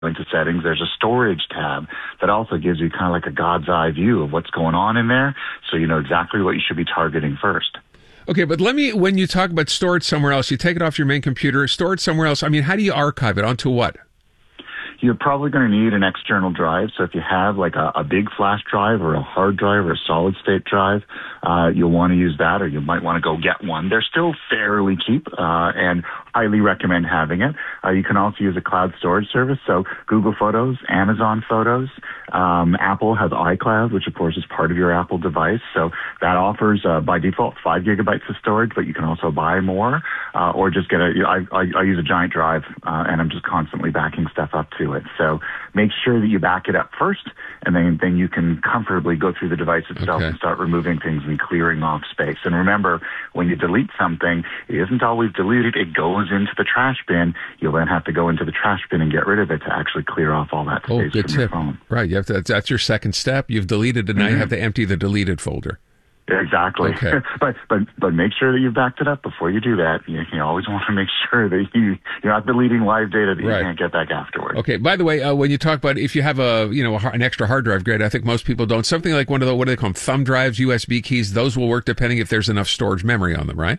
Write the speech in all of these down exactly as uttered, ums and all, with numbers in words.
into settings, there's a storage tab that also gives you kind of like a God's eye view of what's going on in there, so you know exactly what you should be targeting first. Okay, but let me, when you talk about storage somewhere else, you take it off your main computer, store it somewhere else. I mean, how do you archive it? Onto what? You're probably going to need an external drive. So if you have like a, a big flash drive or a hard drive or a solid state drive, uh, you'll want to use that, or you might want to go get one. They're still fairly cheap, uh, and highly recommend having it. Uh, you can also use a cloud storage service. So Google Photos, Amazon Photos, um, Apple has iCloud, which of course is part of your Apple device. So that offers, uh, by default, five gigabytes of storage, but you can also buy more, uh, or just get a, I, I, I use a giant drive, uh, and I'm just constantly backing stuff up to it. So make sure that you back it up first, and then, then you can comfortably go through the device itself okay. and start removing things and clearing off space. And remember, when you delete something, it isn't always deleted. It goes into the trash bin. You'll then have to go into the trash bin and get rid of it to actually clear off all that space oh, good from your tip. phone. Right. You have to, that's your second step. You've deleted it. Now mm-hmm. you have to empty the deleted folder. Exactly. Okay. but but but make sure that you've backed it up before you do that. You, you always want to make sure that you, you're not deleting live data that right. you can't get back afterwards. Okay. By the way, uh, when you talk about if you have a you know a, an extra hard drive, great. I think most people don't. Something like one of the, what do they call them? Thumb drives, U S B keys. Those will work depending if there's enough storage memory on them, right?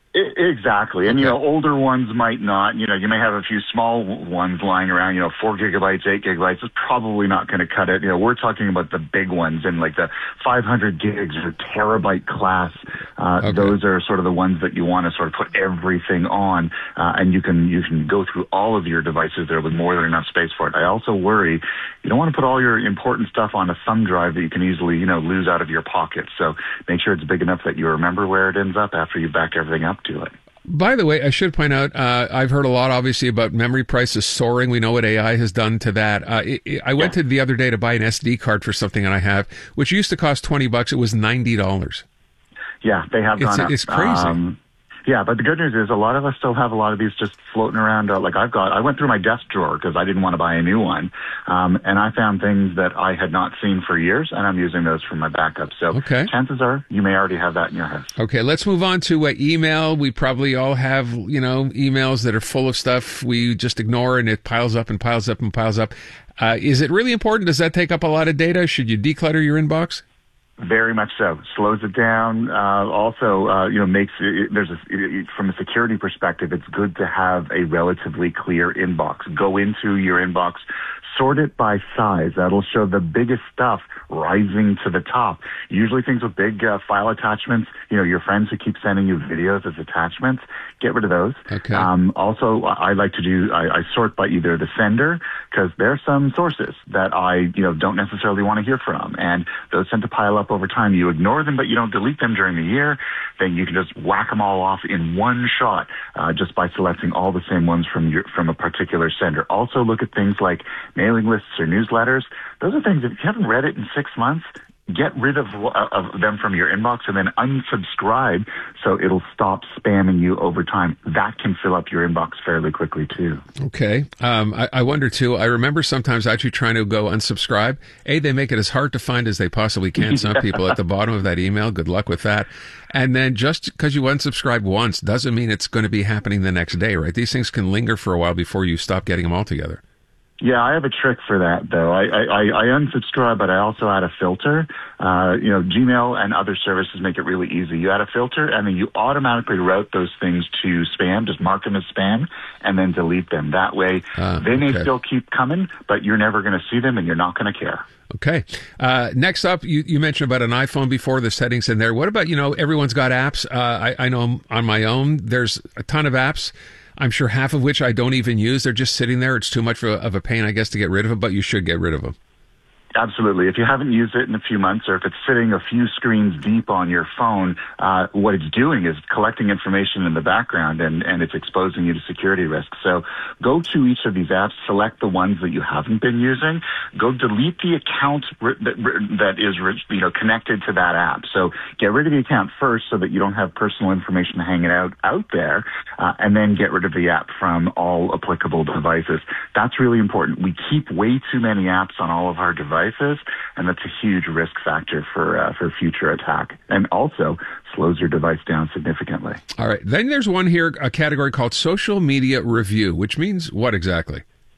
Exactly. And, okay. you know, older ones might not. You know, you may have a few small ones lying around, you know, four gigabytes, eight gigabytes. It's probably not going to cut it. You know, we're talking about the big ones and like the five hundred gigs or terabyte class. Uh, okay. Those are sort of the ones that you want to sort of put everything on. Uh, and you can, you can go through all of your devices there with more than enough space for it. I also worry you don't want to put all your important stuff on a thumb drive that you can easily, you know, lose out of your pocket. So make sure it's big enough that you remember where it ends up after you back everything up to it. By the way, I should point out, uh, I've heard a lot, obviously, about memory prices soaring. We know what A I has done to that. Uh, it, it, I went yeah. to the other day to buy an S D card for something that I have, which used to cost twenty bucks. It was ninety dollars. Yeah, they have gone it's, up. It's crazy. Um, Yeah, but the good news is a lot of us still have a lot of these just floating around. Uh, like I've got, I went through my desk drawer because I didn't want to buy a new one. Um, and I found things that I had not seen for years, and I'm using those for my backup. So okay. chances are you may already have that in your house. Okay, let's move on to uh, email. We probably all have, you know, emails that are full of stuff we just ignore, and it piles up and piles up and piles up. Uh, is it really important? Does that take up a lot of data? Should you declutter your inbox? Very much so. Slows it down. Uh, also, uh, you know, makes it, there's a, it, from a security perspective, it's good to have a relatively clear inbox. Go into your inbox, sort it by size. That'll show the biggest stuff rising to the top. Usually things with big uh, file attachments, you know, your friends who keep sending you videos as attachments, get rid of those. Okay. Um, also, I like to do, I, I sort by either the sender, because there are some sources that I, you know, don't necessarily want to hear from, and those tend to pile up over time. You ignore them, but you don't delete them during the year, then you can just whack them all off in one shot, uh, just by selecting all the same ones from your, from a particular sender. Also look at things like mailing lists or newsletters. Those are things, if you haven't read it in six months, get rid of, of them from your inbox and then unsubscribe so it'll stop spamming you over time. That can fill up your inbox fairly quickly too. Okay. Um, I, I wonder too, I remember sometimes actually trying to go unsubscribe. A, they make it as hard to find as they possibly can. Some people at the bottom of that email, good luck with that. And then just because you unsubscribe once doesn't mean it's going to be happening the next day, right? These things can linger for a while before you stop getting them altogether. Yeah, I have a trick for that, though. I, I, I unsubscribe, but I also add a filter. Uh, you know, Gmail and other services make it really easy. You add a filter, and then you automatically route those things to spam. Just mark them as spam, and then delete them. That way, uh, they may okay. still keep coming, but you're never going to see them, and you're not going to care. Okay. Uh, next up, you, you mentioned about an iPhone before, the settings in there. What about, you know, everyone's got apps. Uh, I, I know on my own, there's a ton of apps. I'm sure half of which I don't even use. They're just sitting there. It's too much of a pain, I guess, to get rid of them, but you should get rid of them. Absolutely. If you haven't used it in a few months, or if it's sitting a few screens deep on your phone, uh, what it's doing is collecting information in the background, and, and it's exposing you to security risks. So go to each of these apps, select the ones that you haven't been using, go delete the account that, that is, you know, connected to that app. So get rid of the account first so that you don't have personal information hanging out, out there, uh, and then get rid of the app from all applicable devices. That's really important. We keep way too many apps on all of our devices, and that's a huge risk factor for uh, for future attack, and also slows your device down significantly. All right. Then there's one here, a category called social media review, which means what exactly?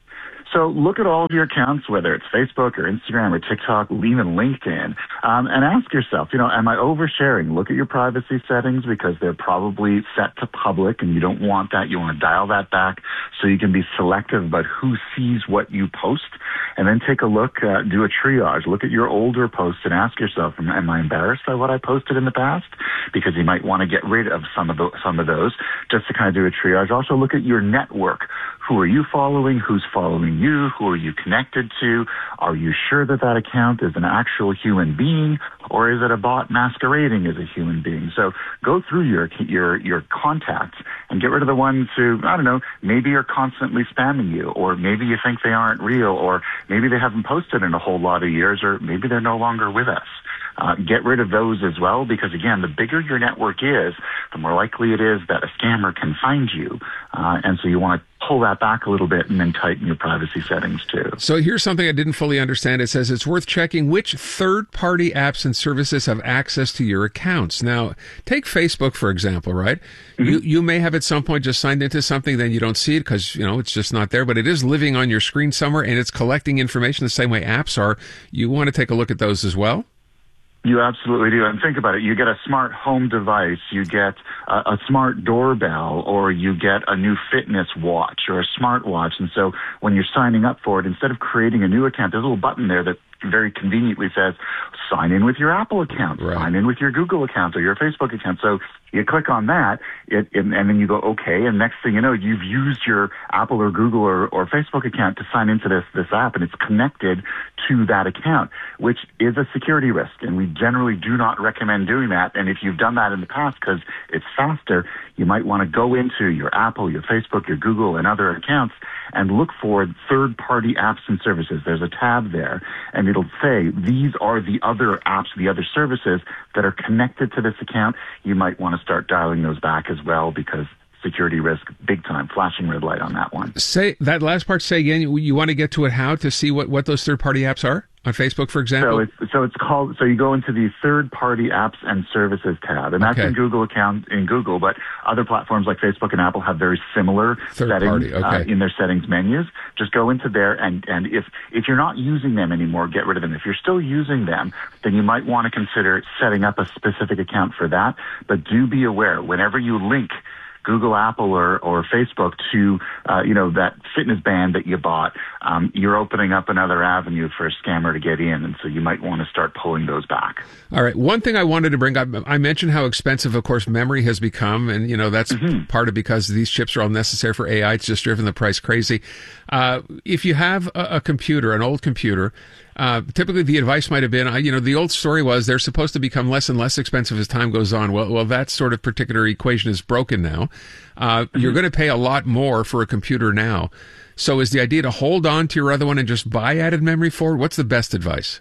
So look at all of your accounts, whether it's Facebook or Instagram or TikTok, even LinkedIn, um, and ask yourself, you know, am I oversharing? Look at your privacy settings because they're probably set to public and you don't want that. You want to dial that back so you can be selective about who sees what you post. And then take a look, uh, do a triage. Look at your older posts and ask yourself, am, am I embarrassed by what I posted in the past? Because you might want to get rid of some of, the, some of those just to kind of do a triage. Also look at your network. Who are you following? Who's following you? Who are you connected to? Are you sure that that account is an actual human being, or is it a bot masquerading as a human being? So go through your your your contacts and get rid of the ones who, I don't know, maybe are constantly spamming you, or maybe you think they aren't real, or maybe they haven't posted in a whole lot of years, or maybe they're no longer with us. Uh, get rid of those as well, because again, the bigger your network is, the more likely it is that a scammer can find you. Uh, and so you want to pull that back a little bit and then tighten your privacy settings too. So here's something I didn't fully understand. It says it's worth checking which third-party apps and services have access to your accounts. Now, take Facebook, for example, right? Mm-hmm. You you may have at some point just signed into something, then you don't see it because, you know, it's just not there, but it is living on your screen somewhere and it's collecting information the same way apps are. You want to take a look at those as well? You absolutely do. And think about it. You get a smart home device, you get a, a smart doorbell, or you get a new fitness watch or a smart watch. And so when you're signing up for it, instead of creating a new account, there's a little button there that very conveniently says, sign in with your Apple account, right. Sign in with your Google account or your Facebook account. So you click on that, it, it, and then you go, okay, and next thing you know, you've used your Apple or Google or, or Facebook account to sign into this, this app, and it's connected to that account, which is a security risk, and we generally do not recommend doing that. And if you've done that in the past because it's faster, you might want to go into your Apple, your Facebook, your Google, and other accounts and look for third-party apps and services. There's a tab there, and it'll say, these are the other apps, the other services that are connected to this account. You might want to start dialing those back as well, because security risk, big time, flashing red light on that one. Say that last part, say again, you, you want to get to it how to see what, what those third-party apps are? On Facebook, for example? So it's, so it's called, so you go into the third-party apps and services tab, and that's okay. in Google account, in Google, but other platforms like Facebook and Apple have very similar third settings party, okay. uh, in their settings menus. Just go into there, and, and if, if you're not using them anymore, get rid of them. If you're still using them, then you might want to consider setting up a specific account for that, but do be aware, whenever you link Google, Apple, or, or Facebook to, uh, you know, that fitness band that you bought, um, you're opening up another avenue for a scammer to get in. And so you might want to start pulling those back. All right. One thing I wanted to bring up, I mentioned how expensive, of course, memory has become. And, you know, that's mm-hmm. part of because these chips are all necessary for A I. It's just driven the price crazy. Uh, if you have a, a computer, an old computer, Uh, typically the advice might have been, uh, you know, the old story was they're supposed to become less and less expensive as time goes on. Well, well, that sort of particular equation is broken now. Uh, mm-hmm. You're going to pay a lot more for a computer now. So is the idea to hold on to your other one and just buy added memory for it? What's the best advice?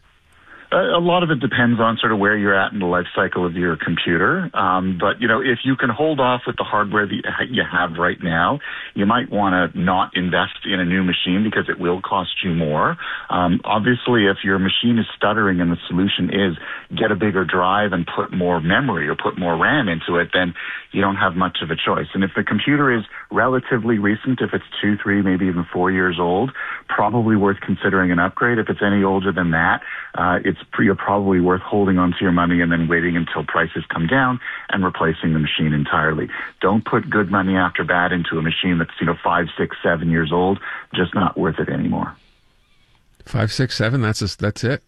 A lot of it depends on sort of where you're at in the life cycle of your computer. Um, but, you know, if you can hold off with the hardware that you have right now, you might want to not invest in a new machine because it will cost you more. Um, obviously, if your machine is stuttering and the solution is get a bigger drive and put more memory or put more RAM into it, then you don't have much of a choice. And if the computer is relatively recent, if it's two, three, maybe even four years old, probably worth considering an upgrade. If it's any older than that, uh, it's you're probably worth holding onto your money and then waiting until prices come down and replacing the machine entirely. Don't put good money after bad into a machine that's, you know, five, six, seven years old. Just not worth it anymore. Five, six, seven. That's a, that's it.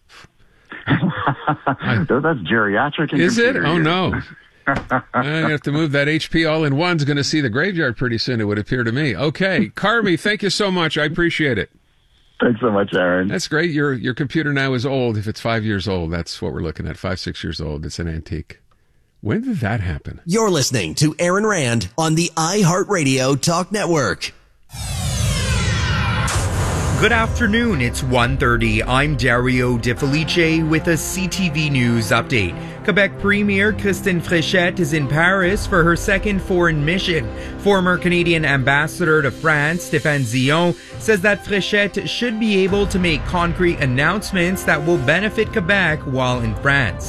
I, that's geriatric. Is it? Oh no. I have to move that H P all-in-one's going to see the graveyard pretty soon, it would appear to me. Okay, Carmi, thank you so much. I appreciate it. Thanks so much, Aaron. That's great. Your your computer now is old. If it's five years old, that's what we're looking at. Five, six years old. It's an antique. When did that happen? You're listening to Aaron Rand on the iHeartRadio Talk Network. Good afternoon. It's one thirty. I'm Dario De Felice with a C T V News update. Quebec Premier Christine Fréchette is in Paris for her second foreign mission. Former Canadian Ambassador to France, Stéphane Zion, says that Fréchette should be able to make concrete announcements that will benefit Quebec while in France.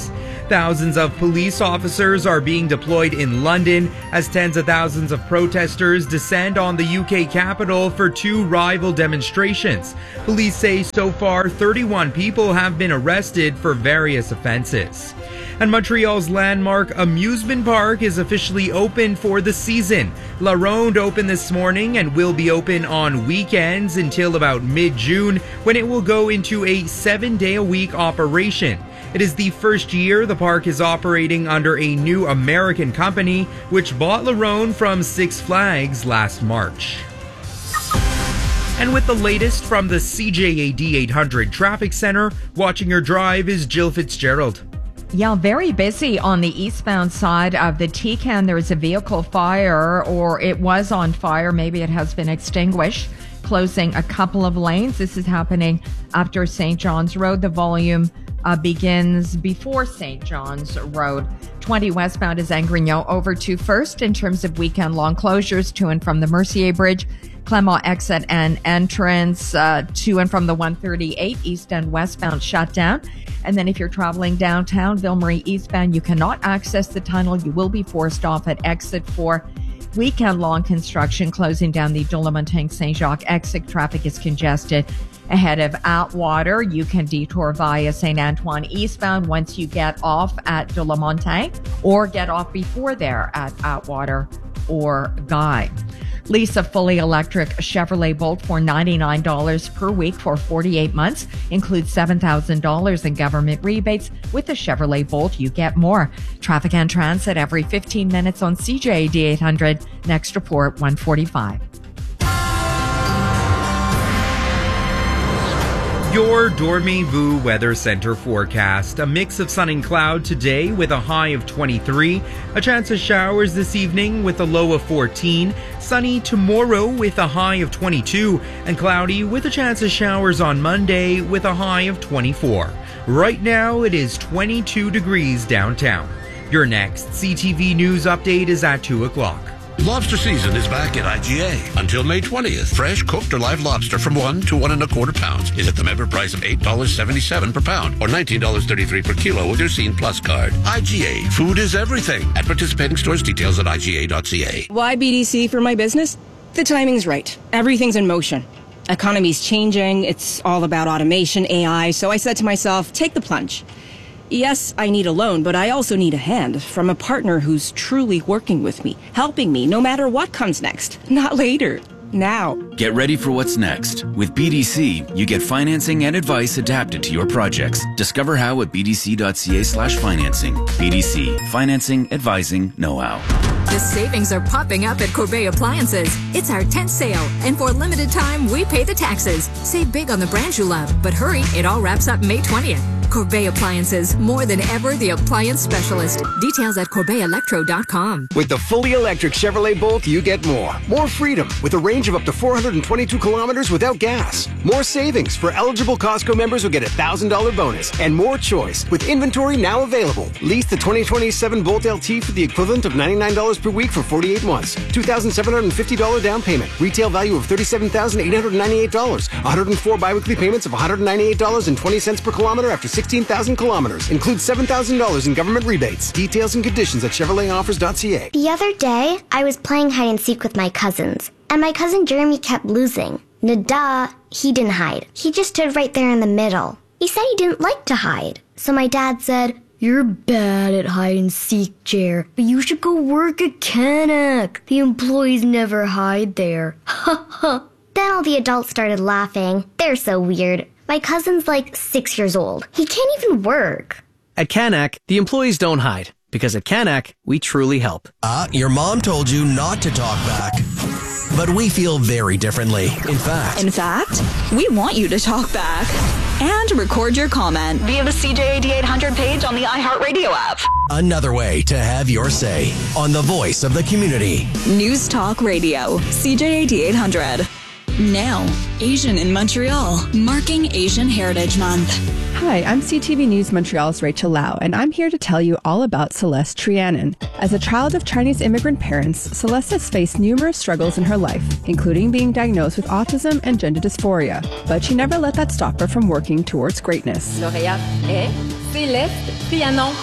Thousands of police officers are being deployed in London as tens of thousands of protesters descend on the U K capital for two rival demonstrations. Police say so far thirty-one people have been arrested for various offenses. And Montreal's landmark amusement park is officially open for the season. La Ronde opened this morning and will be open on weekends until about mid-June, when it will go into a seven-day-a-week operation. It is the first year the park is operating under a new American company, which bought La Ronde from Six Flags last March. And with the latest from the C J A D eight hundred Traffic Center, watching your drive is Jill Fitzgerald. Yeah, very busy on the eastbound side of the T C A N. There is a vehicle fire, or it was on fire. Maybe it has been extinguished, closing a couple of lanes. This is happening after Saint John's Road. The volume uh, begins before Saint John's Road. twenty westbound is Angrignon over to First in terms of weekend-long closures to and from the Mercier Bridge. Clermont exit and entrance uh, to and from the one thirty-eight east and westbound shut down. And then if you're traveling downtown, Ville-Marie eastbound, you cannot access the tunnel. You will be forced off at exit four. Weekend-long construction closing down the Dole-Montagne-Saint-Jacques exit. Traffic is congested ahead of Atwater. You can detour via Saint Antoine eastbound once you get off at Dole-Montagne, or get off before there at Atwater or Guy. Lease a fully electric Chevrolet Bolt for ninety-nine dollars per week for forty-eight months. Includes seven thousand dollars in government rebates. With the Chevrolet Bolt, you get more. Traffic and transit every fifteen minutes on C J A D eight hundred. Next report, one forty-five. Your Dormez-vous Weather Center forecast. A mix of sun and cloud today with a high of twenty-three. A chance of showers this evening with a low of fourteen. Sunny tomorrow with a high of twenty-two. And cloudy with a chance of showers on Monday with a high of twenty-four. Right now it is twenty-two degrees downtown. Your next C T V News update is at two o'clock. Lobster season is back at I G A until May twentieth. Fresh, cooked, or live lobster from one to one and a quarter pounds is at the member price of eight dollars and seventy-seven cents per pound or nineteen dollars and thirty-three cents per kilo with your Scene Plus card. I G A. Food is everything. At participating stores, details at I G A dot C A. Why B D C for my business? The timing's right. Everything's in motion. Economy's changing. It's all about automation, A I. So I said to myself, take the plunge. Yes, I need a loan, but I also need a hand from a partner who's truly working with me, helping me no matter what comes next. Not later. Now. Get ready for what's next. With B D C, you get financing and advice adapted to your projects. Discover how at bdc.ca slash financing. B D C. Financing, advising, know-how. The savings are popping up at Corbet Appliances. It's our tenth sale, and for a limited time, we pay the taxes. Save big on the brands you love, but hurry, it all wraps up May twentieth. Corbet Appliances, more than ever the appliance specialist. Details at corbet electro dot com. With the fully electric Chevrolet Bolt, you get more. More freedom with a range of up to four hundred twenty-two kilometers without gas. More savings for eligible Costco members who get a one thousand dollars bonus. And more choice with inventory now available. Lease the twenty twenty-seven Bolt L T for the equivalent of ninety-nine dollars per week for forty-eight months. two thousand seven hundred fifty dollars down payment. Retail value of thirty-seven thousand eight hundred ninety-eight dollars. one hundred four biweekly payments of one hundred ninety-eight dollars and twenty cents per kilometer after sixteen thousand kilometers. Includes seven thousand dollars in government rebates. Details and conditions at Chevrolet Offers dot C A. The other day, I was playing hide and seek with my cousins, and my cousin Jeremy kept losing. Nada, he didn't hide. He just stood right there in the middle. He said he didn't like to hide. So my dad said, "You're bad at hide and seek, Jer, but you should go work at Canac. The employees never hide there." Ha ha. Then all the adults started laughing. They're so weird. My cousin's like six years old. He can't even work. At Canac, the employees don't hide, because at Canac, we truly help. Ah, uh, your mom told you not to talk back. But we feel very differently. In fact. In fact, we want you to talk back and record your comment via the C J A D eight hundred page on the iHeartRadio app. Another way to have your say on the voice of the community. News Talk Radio, C J A D eight hundred. Now, Asian in Montreal, marking Asian Heritage Month. Hi, I'm C T V News Montreal's Rachel Lau, and I'm here to tell you all about Celeste Trianon. As a child of Chinese immigrant parents, Celeste has faced numerous struggles in her life, including being diagnosed with autism and gender dysphoria. But she never let that stop her from working towards greatness. Lauréate est Céleste Trianon.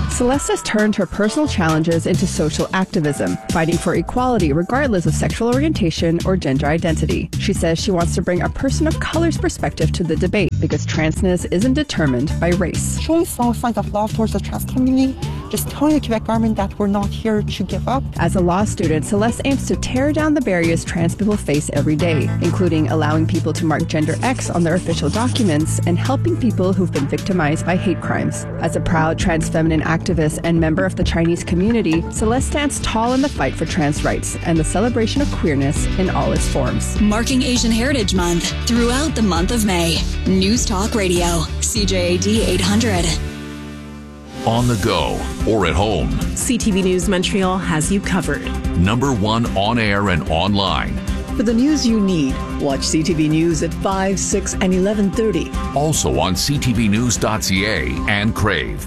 Celeste has turned her personal challenges into social activism, fighting for equality regardless of sexual orientation or gender identity. She says she wants to bring a person of color's perspective to the debate because transness isn't determined by race. Showing small signs of love towards the trans community, just telling the Quebec government that we're not here to give up. As a law student, Celeste aims to tear down the barriers trans people face every day, including allowing people to mark gender X on their official documents and helping people who've been victimized by hate crimes. As a proud trans feminine activist and member of the Chinese community, Celeste stands tall in the fight for trans rights and the celebration of queerness in all its forms. Marking Asian Heritage Month throughout the month of May. News Talk Radio, C J A D eight hundred. On the go or at home, C T V News Montreal has you covered. Number one on air and online. For the news you need, watch C T V News at five, six, and eleven thirty. Also on c t v news dot c a and Crave.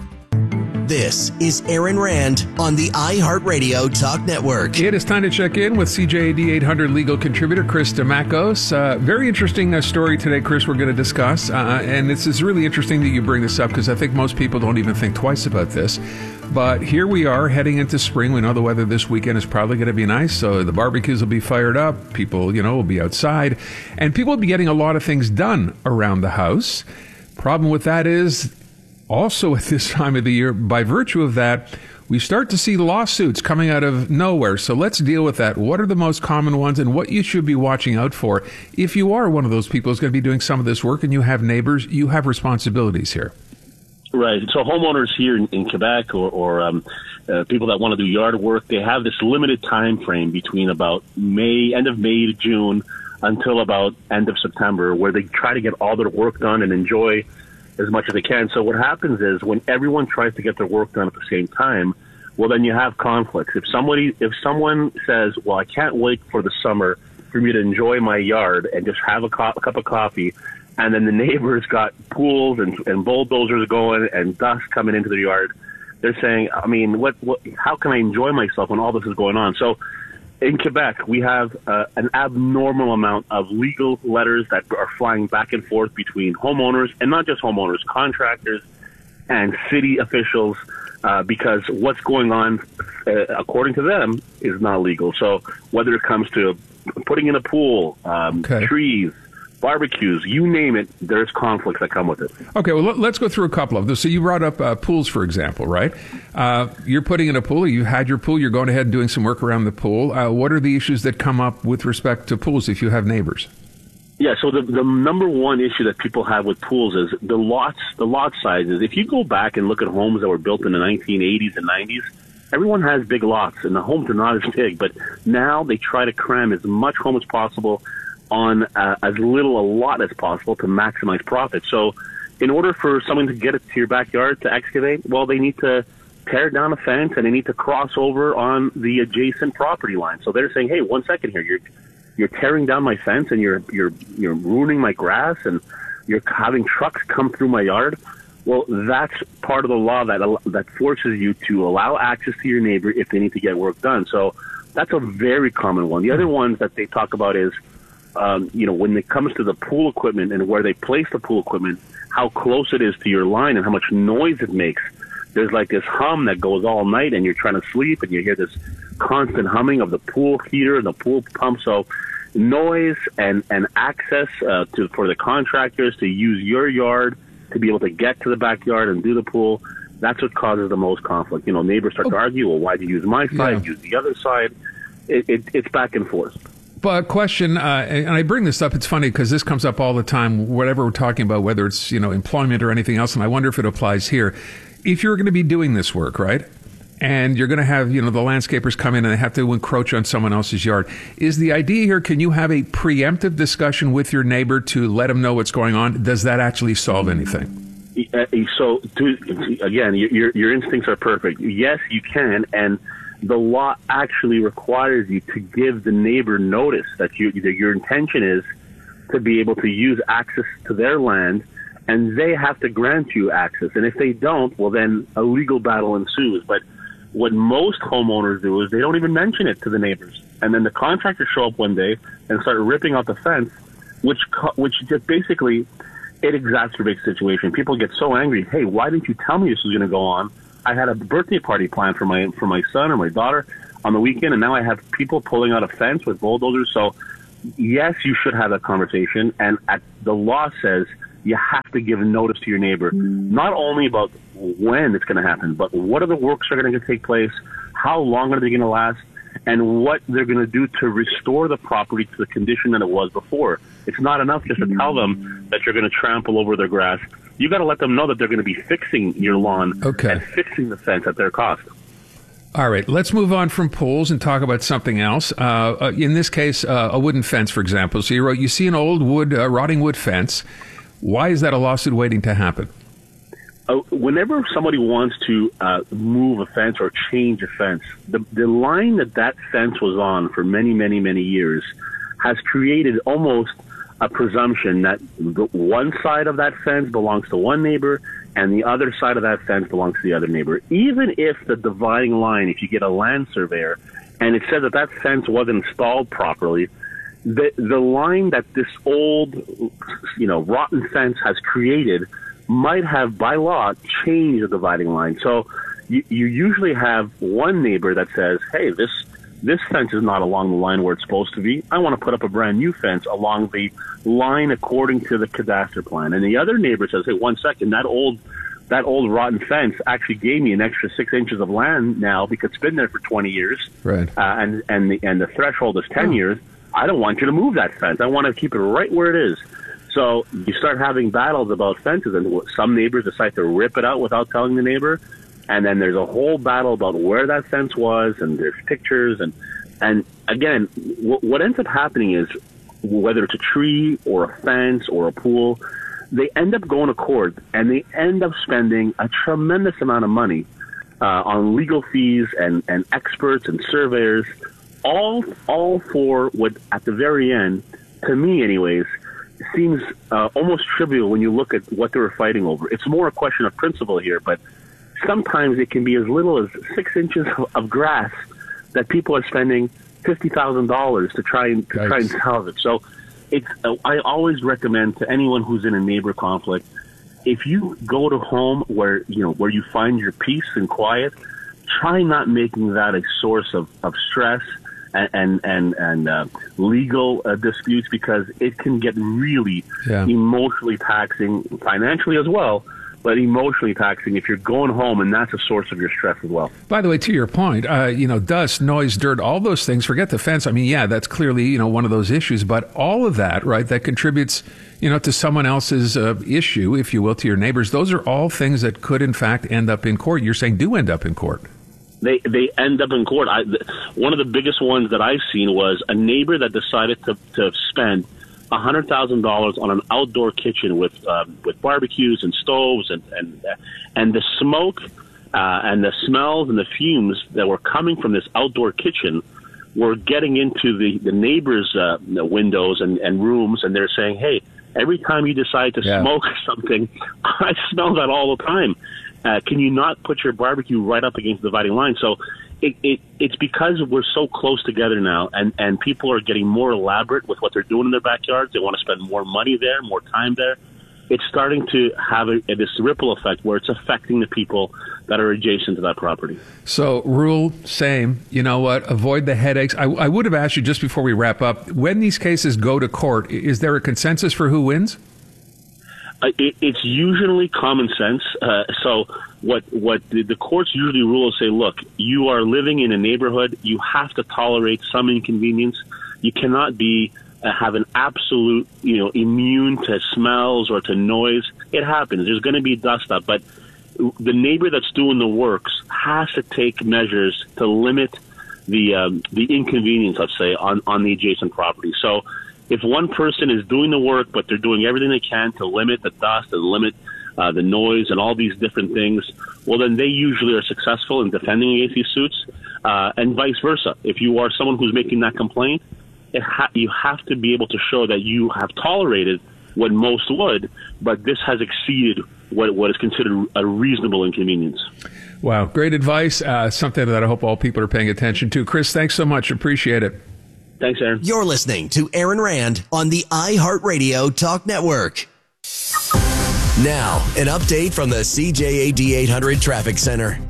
This is Aaron Rand on the iHeartRadio Talk Network. It is time to check in with C J A D eight hundred legal contributor Chris Damakos. Uh, very interesting uh, story today, Chris, we're going to discuss. Uh, and this is really interesting that you bring this up because I think most people don't even think twice about this. But here we are heading into spring. We know the weather this weekend is probably going to be nice, so the barbecues will be fired up. People, you know, will be outside. And people will be getting a lot of things done around the house. Problem with that is, also at this time of the year, by virtue of that, we start to see lawsuits coming out of nowhere. So let's deal with that. What are the most common ones and what you should be watching out for? If you are one of those people who's going to be doing some of this work and you have neighbors, you have responsibilities here. Right. So homeowners here in, in Quebec or, or um, uh, people that want to do yard work, they have this limited time frame between about May, end of May to June until about end of September, where they try to get all their work done and enjoy as much as they can. So what happens is when everyone tries to get their work done at the same time, well, then you have conflicts. If somebody, if someone says, well, I can't wait for the summer for me to enjoy my yard and just have a, co- a cup of coffee, and then the neighbors got pools and, and bulldozers going and dust coming into their yard, they're saying, I mean, what, what, how can I enjoy myself when all this is going on? So in Quebec, we have uh, an abnormal amount of legal letters that are flying back and forth between homeowners, and not just homeowners, contractors and city officials, uh, because what's going on, uh, according to them, is not legal. So whether it comes to putting in a pool, um, okay. trees, barbecues, you name it, there's conflicts that come with it. Okay, well, let's go through a couple of those. So you brought up uh, pools, for example, right? Uh, you're putting in a pool, you had your pool, you're going ahead and doing some work around the pool. Uh, what are the issues that come up with respect to pools if you have neighbors? Yeah, so the, the number one issue that people have with pools is the lots, the lot sizes. If you go back and look at homes that were built in the nineteen eighties and nineties, everyone has big lots, and the homes are not as big, but now they try to cram as much home as possible on uh, as little a lot as possible to maximize profit. So in order for someone to get it to your backyard to excavate, well, they need to tear down a fence and they need to cross over on the adjacent property line. So they're saying, hey, one second here, you're you're tearing down my fence and you're you're you're ruining my grass and you're having trucks come through my yard. Well, that's part of the law that that forces you to allow access to your neighbor if they need to get work done. So that's a very common one. The other ones that they talk about is Um, you know, when it comes to the pool equipment and where they place the pool equipment, how close it is to your line and how much noise it makes. There's like this hum that goes all night and you're trying to sleep and you hear this constant humming of the pool heater and the pool pump. So noise and, and access uh, to for the contractors to use your yard to be able to get to the backyard and do the pool, that's what causes the most conflict. You know, neighbors start oh. to argue, well, why'd you use my side, yeah. use the other side? It, it, it's back and forth. But question, uh, and I bring this up, it's funny because this comes up all the time, whatever we're talking about, whether it's, you know, employment or anything else, and I wonder if it applies here. If you're going to be doing this work, right, and you're going to have, you know, the landscapers come in and they have to encroach on someone else's yard, is the idea here, can you have a preemptive discussion with your neighbor to let them know what's going on? Does that actually solve anything? So, to, again, your, your instincts are perfect. Yes, you can, and the law actually requires you to give the neighbor notice that, you, that your intention is to be able to use access to their land, and they have to grant you access. And if they don't, well, then a legal battle ensues. But what most homeowners do is they don't even mention it to the neighbors. And then the contractors show up one day and start ripping out the fence, which which just basically, it exacerbates the situation. People get so angry, hey, why didn't you tell me this was going to go on? I had a birthday party planned for my for my son or my daughter on the weekend, and now I have people pulling out a fence with bulldozers. So, yes, you should have that conversation. And at, the law says you have to give notice to your neighbor, not only about when it's going to happen, but what are the works that are going to take place, how long are they going to last, and what they're going to do to restore the property to the condition that it was before. It's not enough just to tell them that you're going to trample over their grass. You got to let them know that they're going to be fixing your lawn okay. and fixing the fence at their cost. All right, let's move on from pools and talk about something else. Uh, uh, in this case, uh, a wooden fence, for example. So you wrote, you see an old wood, uh, rotting wood fence. Why is that a lawsuit waiting to happen? Uh, whenever somebody wants to uh, move a fence or change a fence, the, the line that that fence was on for many, many, many years has created almost a presumption that the one side of that fence belongs to one neighbor and the other side of that fence belongs to the other neighbor. Even if the dividing line, if you get a land surveyor, and it says that that fence wasn't installed properly, the the line that this old, you know, rotten fence has created might have, by law, changed the dividing line. So you, you usually have one neighbor that says, hey, this this fence is not along the line where it's supposed to be. I want to put up a brand new fence along the line according to the cadastre plan. And the other neighbor says, hey, one second, that old that old rotten fence actually gave me an extra six inches of land now because it's been there for twenty years. Right. Uh, and, and, the, and the threshold is ten oh. years. I don't want you to move that fence. I want to keep it right where it is. So you start having battles about fences, and some neighbors decide to rip it out without telling the neighbor. And then there's a whole battle about where that fence was, and there's pictures. And, and again, w- what ends up happening is, whether it's a tree or a fence or a pool, they end up going to court, and they end up spending a tremendous amount of money uh, on legal fees and, and experts and surveyors, all all for what, at the very end, to me anyways, seems uh, almost trivial when you look at what they were fighting over. It's more a question of principle here, but sometimes it can be as little as six inches of grass that people are spending fifty thousand dollars to try and to try and salvage. So it's uh, I always recommend to anyone who's in a neighbor conflict, if you go to home where you know where you find your peace and quiet, try not making that a source of, of stress and and and, and uh, legal uh, disputes, because it can get really yeah. emotionally taxing, financially as well, but emotionally taxing if you're going home and that's a source of your stress as well. By the way, to your point, uh, you know, dust, noise, dirt, all those things, forget the fence. I mean, yeah, that's clearly, you know, one of those issues, but all of that, right, that contributes, you know, to someone else's uh, issue, if you will, to your neighbors, those are all things that could, in fact, end up in court. You're saying do end up in court. They they end up in court. I, one of the biggest ones that I've seen was a neighbor that decided to, to spend one hundred thousand dollars on an outdoor kitchen with um, with barbecues and stoves, and and, and the smoke uh, and the smells and the fumes that were coming from this outdoor kitchen were getting into the, the neighbors' uh, windows and, and rooms, and they're saying, hey, every time you decide to yeah. smoke something, I smell that all the time. Uh, can you not put your barbecue right up against the dividing line? So it, it it's because we're so close together now, and, and people are getting more elaborate with what they're doing in their backyards. They want to spend more money there, more time there. It's starting to have a, a, this ripple effect where it's affecting the people that are adjacent to that property. So, rule, same. You know what? Avoid the headaches. I, I would have asked you just before we wrap up, when these cases go to court, is there a consensus for who wins? Uh, it, it's usually common sense. Uh, so what what the, the courts usually rule is say, look, you are living in a neighborhood. You have to tolerate some inconvenience. You cannot be uh, have an absolute, you know, immune to smells or to noise. It happens. There's going to be dust up, but the neighbor that's doing the works has to take measures to limit the um, the inconvenience, let's say, on, on the adjacent property. So if one person is doing the work, but they're doing everything they can to limit the dust and limit uh, the noise and all these different things, well, then they usually are successful in defending against these suits, uh, and vice versa. If you are someone who's making that complaint, it ha- you have to be able to show that you have tolerated what most would, but this has exceeded what what is considered a reasonable inconvenience. Wow, great advice. Uh, something that I hope all people are paying attention to. Chris, thanks so much. Appreciate it. Thanks, Aaron. You're listening to Aaron Rand on the iHeartRadio Talk Network. Now, an update from the C J A D eight hundred Traffic Center.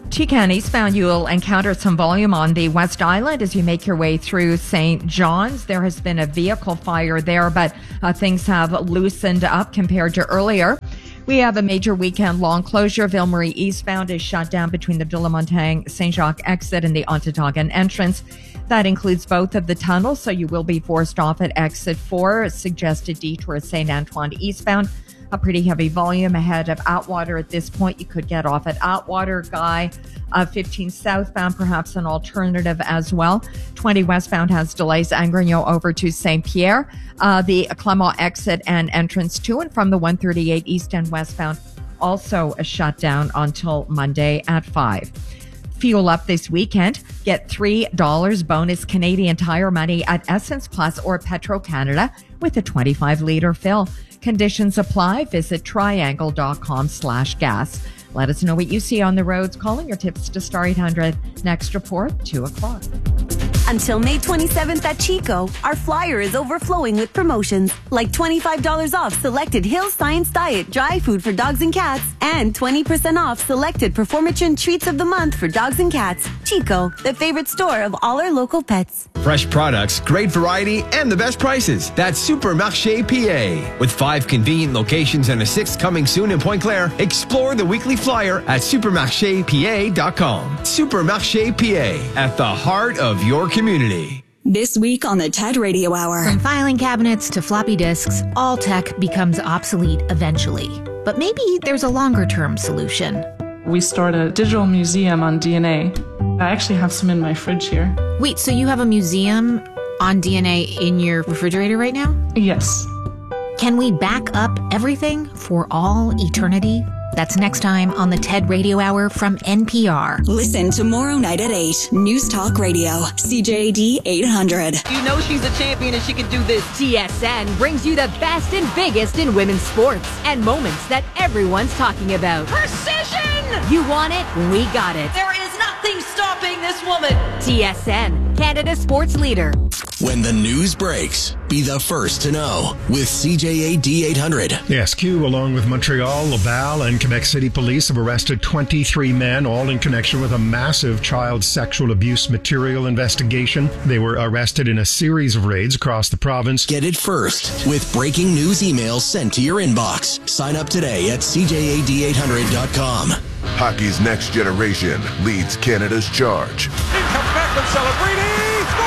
Chican eastbound, you'll encounter some volume on the West Island as you make your way through Saint John's. There has been a vehicle fire there, but uh, things have loosened up compared to earlier. We have a major weekend-long closure. Ville-Marie eastbound is shut down between the de la Montagne Saint Jacques exit and the Ontonagon entrance. That includes both of the tunnels, so you will be forced off at exit four. A suggested detour at Saint Antoine eastbound. A pretty heavy volume ahead of Atwater at this point. You could get off at Atwater. Guy, uh, fifteen southbound, perhaps an alternative as well. twenty westbound has delays. Angrignon over to Saint Pierre. Uh, the Clermont exit and entrance to and from the one thirty-eight east and westbound also a shutdown until Monday at five. Fuel up this weekend. Get three dollars bonus Canadian Tire money at Essence Plus or Petro-Canada with a twenty-five litre fill. Conditions apply. Visit triangle.com slash gas. Let us know what you see on the roads. Calling your tips to Star eight hundred. Next report, two o'clock. Until May twenty-seventh at Chico, our flyer is overflowing with promotions like twenty-five dollars off selected Hill Science Diet dry food for dogs and cats and twenty percent off selected Performatrin treats of the month for dogs and cats. Chico, the favorite store of all our local pets. Fresh products, great variety, and the best prices. That's Supermarché P A. With five convenient locations and a sixth coming soon in Pointe Claire, explore the weekly flyer at supermarché p a dot com. Supermarché P A, at the heart of your community. This week on the TED Radio Hour. From filing cabinets to floppy disks, all tech becomes obsolete eventually. But maybe there's a longer-term solution. We stored a digital museum on D N A. I actually have some in my fridge here. Wait, so you have a museum on D N A in your refrigerator right now? Yes. Can we back up everything for all eternity? That's next time on the TED Radio Hour from N P R. Listen tomorrow night at eight. News Talk Radio, C J A D eight hundred. You know she's a champion and she can do this. T S N brings you the best and biggest in women's sports and moments that everyone's talking about. Precision! You want it? We got it. There is nothing stopping this woman. T S N, Canada's sports leader. When the news breaks, be the first to know with C J A D eight hundred. The S Q, along with Montreal, Laval, and Quebec City Police, have arrested twenty-three men, all in connection with a massive child sexual abuse material investigation. They were arrested in a series of raids across the province. Get it first with breaking news emails sent to your inbox. Sign up today at c j a d eight hundred dot com. Hockey's next generation leads Canada's charge. In comes Macklin Celebrini!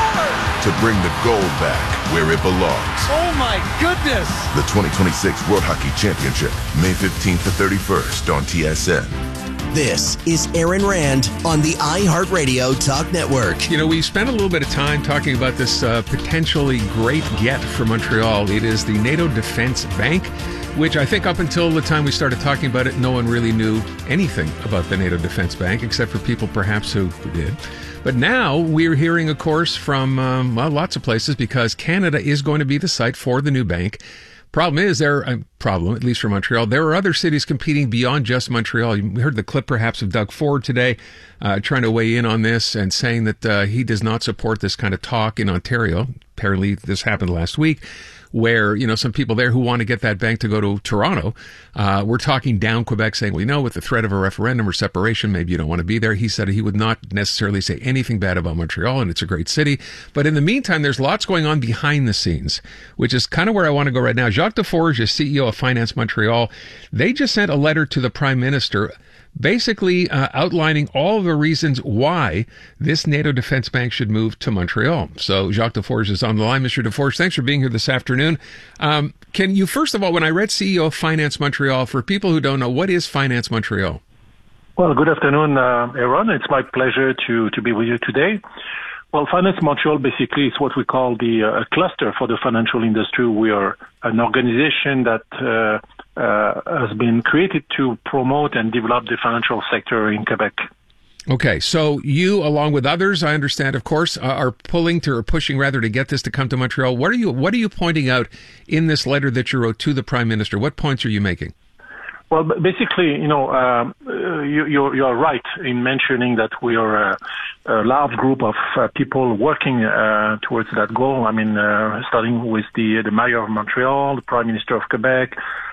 To bring the gold back where it belongs. Oh my goodness! The twenty twenty-six World Hockey Championship, May fifteenth to thirty-first on T S N. This is Aaron Rand on the iHeartRadio Talk Network. You know, we spent a little bit of time talking about this uh, potentially great get for Montreal. It is the NATO Defense Bank, which I think up until the time we started talking about it, no one really knew anything about the NATO Defense Bank, except for people perhaps who, who did. But now we're hearing, of course, from um, well, lots of places because Canada is going to be the site for the new bank. Problem is, there a uh, problem, at least for Montreal, there are other cities competing beyond just Montreal. You heard the clip perhaps of Doug Ford today uh, trying to weigh in on this and saying that uh, he does not support this kind of talk in Ontario. Apparently this happened last week, where, you know, some people there who want to get that bank to go to Toronto, uh, we're talking down Quebec, saying, well, you know, with the threat of a referendum or separation, maybe you don't want to be there. He said he would not necessarily say anything bad about Montreal, and it's a great city. But in the meantime, there's lots going on behind the scenes, which is kind of where I want to go right now. Jacques Deforge is C E O of Finance Montreal. They just sent a letter to the Prime Minister basically uh, outlining all the reasons why this NATO Defense Bank should move to Montreal. So Jacques Deforge is on the line. Mister Deforge, thanks for being here this afternoon. Um, can you, first of all, when I read C E O of Finance Montreal, for people who don't know, what is Finance Montreal? Well, good afternoon, uh, Aaron. It's my pleasure to, to be with you today. Well, Finance Montreal basically is what we call the uh, cluster for the financial industry. We are an organization that uh, uh, has been created to promote and develop the financial sector in Quebec. Okay, so you, along with others, I understand, of course, uh, are pulling to or pushing rather to get this to come to Montreal. What are you What are you pointing out in this letter that you wrote to the Prime Minister? What points are you making? Well, basically, you know, uh, you, you're, you're right in mentioning that we are a, a large group of uh, people working uh, towards that goal. I mean, uh, starting with the the Mayor of Montreal, the Prime Minister of Quebec,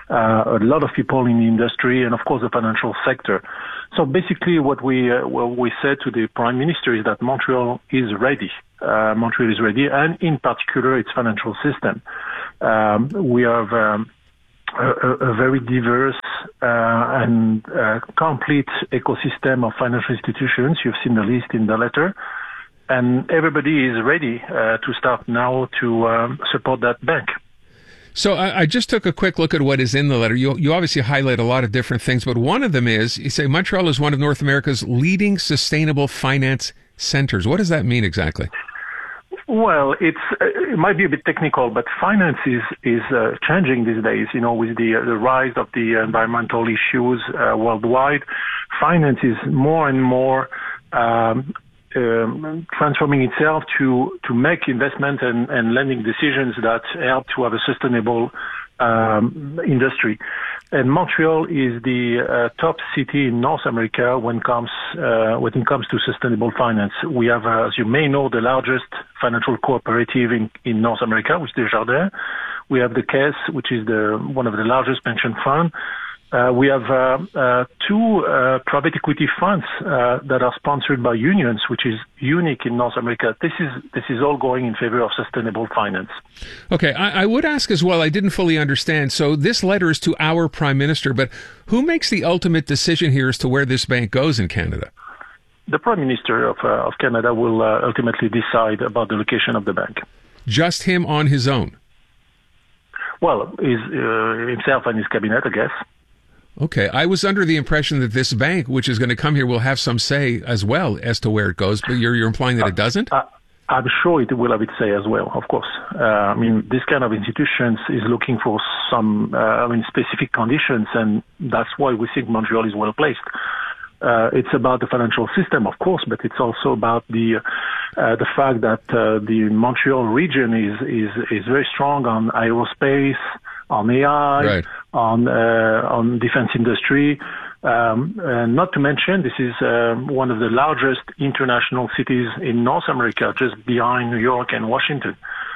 uh, a lot of people in the industry, and of course the financial sector. So basically what we uh, what we said to the Prime Minister is that Montreal is ready. Uh, Montreal is ready, and in particular its financial system. Um, we have um, a, a very diverse uh, and uh, complete ecosystem of financial institutions. You've seen the list in the letter. And everybody is ready uh, to start now to um, support that bank. So I, I just took a quick look at what is in the letter. You, you obviously highlight a lot of different things, but one of them is, you say Montreal is one of North America's leading sustainable finance centers. What does that mean exactly? Well, it's uh, it might be a bit technical, but finance is is uh, changing these days. You know, with the uh, the rise of the environmental issues uh, worldwide, finance is more and more um, um, transforming itself to to make investment and, and lending decisions that help to have a sustainable um, industry. And Montreal is the uh, top city in North America when it comes uh, when it comes to sustainable finance. We have, uh, as you may know, the largest financial cooperative in, in North America, which is Desjardins. We have the Caisse, which is the one of the largest pension funds. Uh, we have uh, uh, two uh, private equity funds uh, that are sponsored by unions, which is unique in North America. This is this is all going in favor of sustainable finance. Okay, I, I would ask as well, I didn't fully understand. So this letter is to our Prime Minister, but who makes the ultimate decision here as to where this bank goes in Canada? The Prime Minister of, uh, of Canada will uh, ultimately decide about the location of the bank. Just him on his own? Well, his, uh, himself and his cabinet, I guess. Okay. I was under the impression that this bank, which is going to come here, will have some say as well as to where it goes, but you're, you're implying that it doesn't? Uh, I'm sure it will have its say as well, of course. Uh, I mean, this kind of institutions is looking for some, uh, I mean, specific conditions, and that's why we think Montreal is well placed. Uh, it's about the financial system, of course, but it's also about the uh, the fact that uh, the Montreal region is, is is very strong on aerospace, on A I, right. on uh, on defense industry. Um, and not to mention, this is uh, one of the largest international cities in North America, just behind New York and Washington.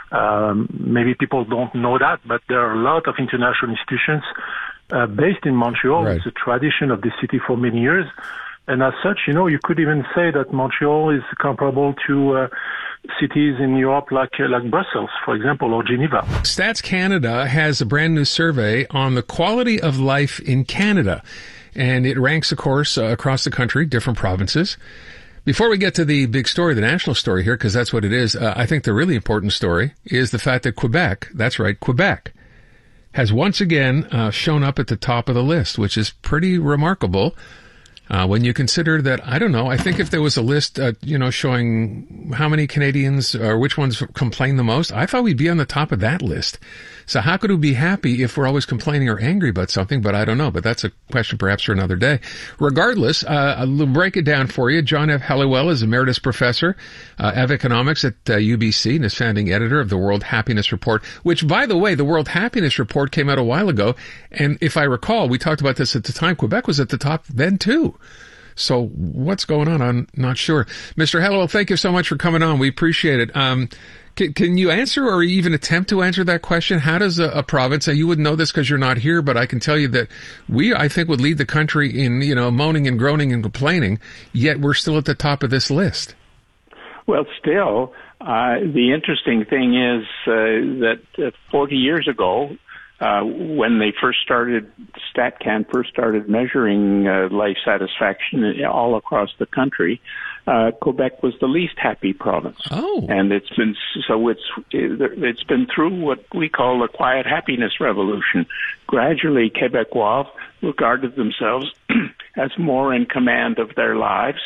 Um, maybe people don't know that, but there are a lot of international institutions uh, based in Montreal. Right. It's a tradition of the city for many years. And as such, you know, you could even say that Montreal is comparable to uh, cities in Europe like uh, like Brussels, for example, or Geneva. Stats Canada has a brand new survey on the quality of life in Canada. And it ranks, of course, uh, across the country, different provinces. Before we get to the big story, the national story here, because that's what it is, uh, I think the really important story is the fact that Quebec, that's right, Quebec, has once again uh, shown up at the top of the list, which is pretty remarkable. Uh, when you consider that, I don't know, I think if there was a list, uh, you know, showing how many Canadians or which ones complain the most, I thought we'd be on the top of that list. So how could we be happy if we're always complaining or angry about something? But I don't know. But that's a question perhaps for another day. Regardless, uh, I'll break it down for you. John F. Helliwell is Emeritus Professor uh, of Economics at uh, U B C and is founding editor of the World Happiness Report, which, by the way, the World Happiness Report came out a while ago. And if I recall, we talked about this at the time. Quebec was at the top then, too. So what's going on? I'm not sure. Mister Helliwell, thank you so much for coming on. We appreciate it. Um, can, can you answer or even attempt to answer that question? How does a, a province, and you wouldn't know this because you're not here, but I can tell you that we, I think, would lead the country in, you know, moaning and groaning and complaining, yet we're still at the top of this list. Well, still, uh, the interesting thing is uh, that uh, forty years ago, Uh, when they first started, StatCan first started measuring uh, life satisfaction all across the country, uh, Quebec was the least happy province. Oh. And it's been, so it's, it's been through what we call the quiet happiness revolution. Gradually, Quebecois regarded themselves as more in command of their lives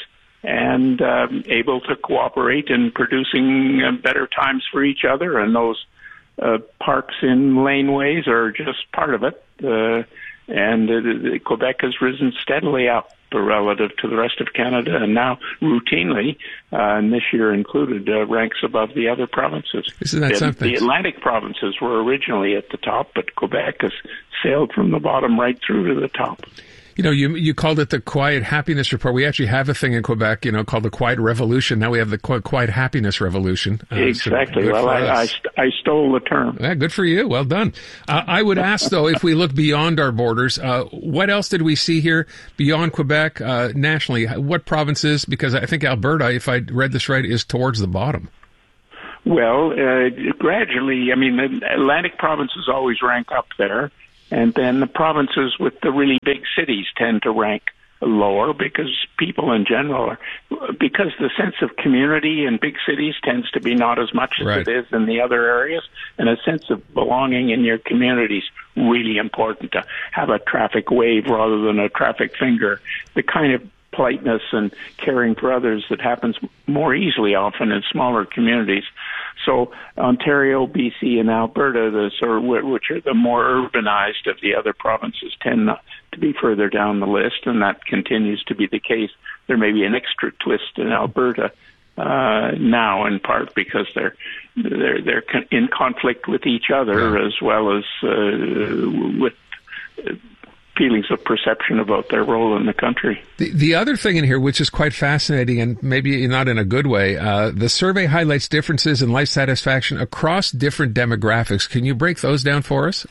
and um, able to cooperate in producing uh, better times for each other, and those Uh, parks in laneways are just part of it, uh, and uh, Quebec has risen steadily up relative to the rest of Canada, and now routinely, uh, and this year included, uh, ranks above the other provinces. Isn't that the, something? The Atlantic provinces were originally at the top, but Quebec has sailed from the bottom right through to the top. You know, you you called it the Quiet Happiness Report. We actually have a thing in Quebec, you know, called the Quiet Revolution. Now we have the Qu- Quiet Happiness Revolution. Uh, exactly. So well, I, I, st- I stole the term. Yeah, good for you. Well done. Uh, I would ask, though, if we look beyond our borders, uh, what else did we see here beyond Quebec, uh, nationally? What provinces? Because I think Alberta, if I read this right, is towards the bottom. Well, uh, gradually, I mean, the Atlantic provinces always rank up there. And then the provinces with the really big cities tend to rank lower because people in general are, because the sense of community in big cities tends to be not as much as right. it is in the other areas. And a sense of belonging in your community is really important, to have a traffic wave rather than a traffic finger. The kind of politeness and caring for others that happens more easily often in smaller communities. So Ontario, B C, and Alberta, the sort of, which are the more urbanized of the other provinces, tend not to be further down the list, and that continues to be the case. There may be an extra twist in Alberta uh, now, in part because they're they're they're in conflict with each other yeah. as well as uh, with feelings of perception about their role in the country. The, the other thing in here, which is quite fascinating, and maybe not in a good way, uh, the survey highlights differences in life satisfaction across different demographics. Can you break those down for us?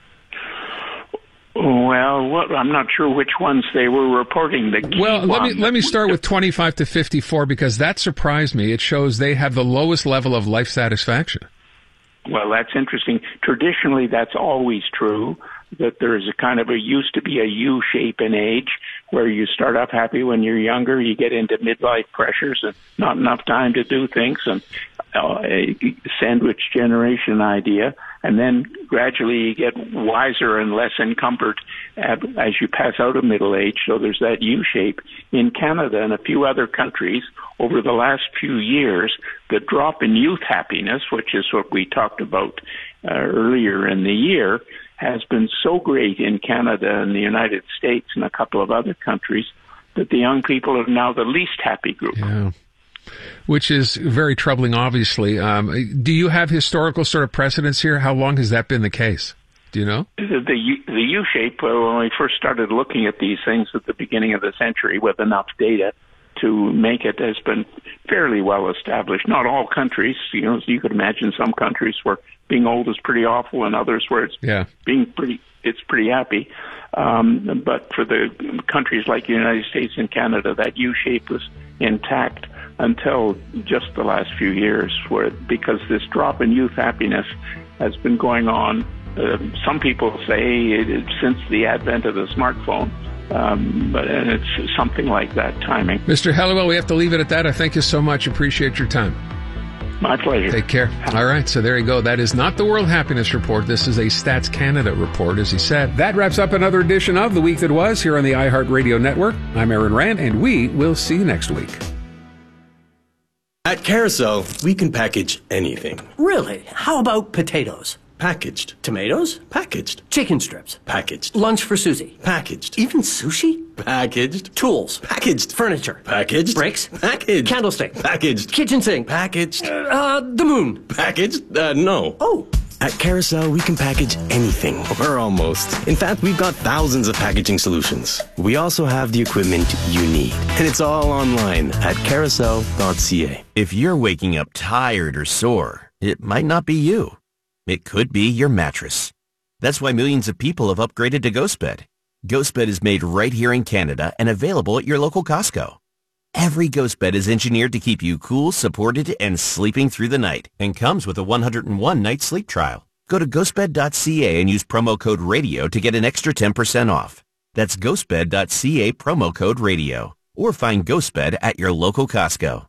Well, what, I'm not sure which ones they were reporting. The key well, let me one. let me start with twenty-five to fifty-four because that surprised me. It shows they have the lowest level of life satisfaction. Well, that's interesting. Traditionally, that's always true, that there is a kind of a, used to be a U shape in age, where you start off happy when you're younger, you get into midlife pressures and not enough time to do things, and uh, a sandwich generation idea, and then gradually you get wiser and less encumbered as you pass out of middle age, so there's that U shape. In Canada and a few other countries, over the last few years, the drop in youth happiness, which is what we talked about uh, earlier in the year, has been so great in Canada and the United States and a couple of other countries that the young people are now the least happy group. Yeah. Which is very troubling, obviously. Um, do you have historical sort of precedents here? How long has that been the case? Do you know? The, the, U, the U-shape, uh, when we first started looking at these things at the beginning of the century with enough data to make it, has been fairly well established. Not all countries, you know, you could imagine some countries where being old is pretty awful and others where it's yeah. being pretty, it's pretty happy. Um, but for the countries like the United States and Canada, that U-shape was intact until just the last few years, where because this drop in youth happiness has been going on. Uh, some people say it, since the advent of the smartphone, um, but and it's something like that timing. Mister Helliwell, we have to leave it at that. I thank you so much. Appreciate your time. My pleasure. Take care. All right, so there you go. That is not the World Happiness Report. This is a Stats Canada report, as he said. That wraps up another edition of The Week That Was here on the iHeartRadio Network. I'm Aaron Rand, and we will see you next week. At Carousel, we can package anything. Really? How about potatoes? Packaged. Tomatoes? Packaged. Chicken strips? Packaged. Lunch for Susie? Packaged. Even sushi? Packaged. Tools? Packaged. Furniture? Packaged. Bricks? Packaged. Candlestick? Packaged. Kitchen sink? Packaged. Uh, uh, the moon? Packaged? Uh, no. Oh. At Carousel, we can package anything, or almost. In fact, we've got thousands of packaging solutions. We also have the equipment you need, and it's all online at carousel dot c a. If you're waking up tired or sore, it might not be you. It could be your mattress. That's why millions of people have upgraded to GhostBed. GhostBed is made right here in Canada and available at your local Costco. Every GhostBed is engineered to keep you cool, supported, and sleeping through the night, and comes with a one hundred one night sleep trial. Go to ghost bed dot c a and use promo code RADIO to get an extra ten percent off. That's ghost bed dot c a, promo code RADIO. Or find GhostBed at your local Costco.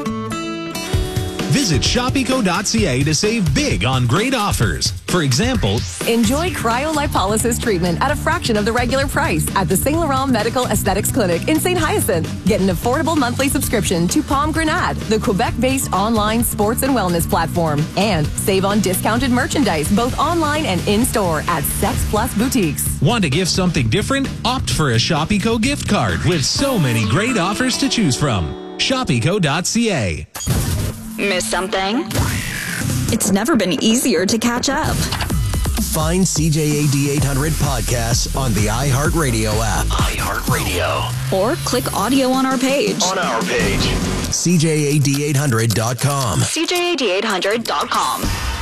Visit shop eco dot c a to save big on great offers. For example, enjoy cryolipolysis treatment at a fraction of the regular price at the Saint Laurent Medical Aesthetics Clinic in Saint Hyacinthe. Get an affordable monthly subscription to Palm Grenade, the Quebec-based online sports and wellness platform. And save on discounted merchandise both online and in-store at Sex Plus Boutiques. Want to give something different? Opt for a Shop Eco gift card with so many great offers to choose from. shop eco dot c a. Miss something? It's never been easier to catch up. Find C J A D eight hundred podcasts on the iHeartRadio app. iHeartRadio. Or click audio on our page. On our page. C J A D eight hundred dot com. C J A D eight hundred dot com.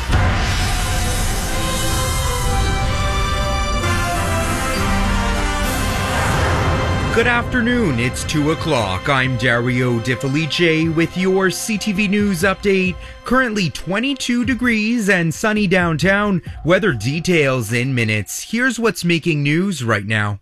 Good afternoon, it's two o'clock. I'm Dario De Felice with your C T V News update. Currently twenty-two degrees and sunny downtown. Weather details in minutes. Here's what's making news right now.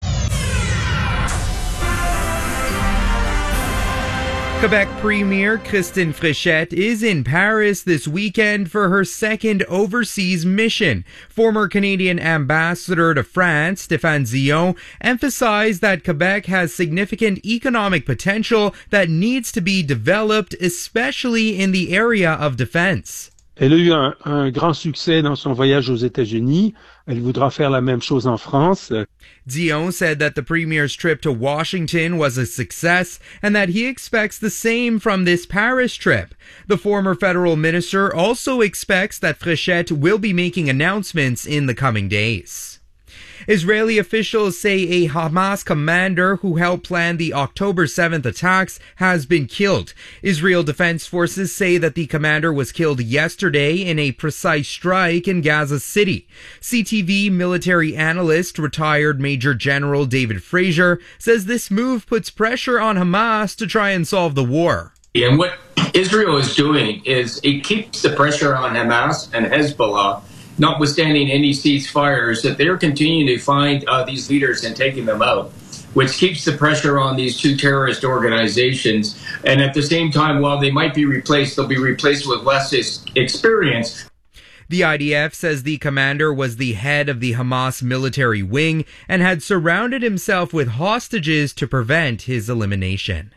Quebec Premier Christine Fréchette is in Paris this weekend for her second overseas mission. Former Canadian Ambassador to France, Stéphane Dion, emphasized that Quebec has significant economic potential that needs to be developed, especially in the area of defense. Elle a eu un, un grand succès dans son voyage aux États-Unis. Elle voudra faire la même chose en France. Dion said that the premier's trip to Washington was a success and that he expects the same from this Paris trip. The former federal minister also expects that Fréchette will be making announcements in the coming days. Israeli officials say a Hamas commander who helped plan the October seventh attacks has been killed. Israel Defense Forces say that the commander was killed yesterday in a precise strike in Gaza City. C T V military analyst, retired Major General David Fraser, says this move puts pressure on Hamas to try and solve the war. And what Israel is doing is it keeps the pressure on Hamas and Hezbollah, notwithstanding any ceasefires, that they're continuing to find uh, these leaders and taking them out, which keeps the pressure on these two terrorist organizations. And at the same time, while they might be replaced, they'll be replaced with less experience. The I D F says the commander was the head of the Hamas military wing and had surrounded himself with hostages to prevent his elimination.